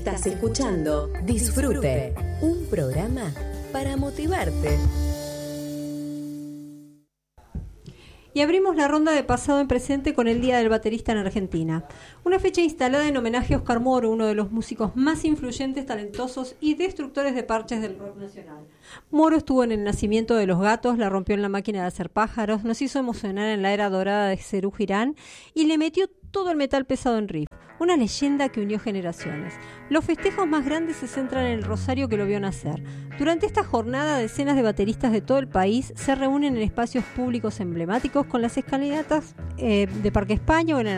Estás escuchando Disfrute, un programa para motivarte. Y abrimos la ronda de pasado en presente con el Día del Baterista en Argentina. Una fecha instalada en homenaje a Oscar Moro, uno de los músicos más influyentes, talentosos y destructores de parches del rock nacional. Moro estuvo en el nacimiento de Los Gatos, la rompió en la máquina de hacer pájaros, nos hizo emocionar en la era dorada de Serú Girán y le metió todo el metal pesado en riff. Una leyenda que unió generaciones. Los festejos más grandes se centran en el Rosario que lo vio nacer. Durante esta jornada, decenas de bateristas de todo el país se reúnen en espacios públicos emblemáticos con las escalinatas de Parque España o en el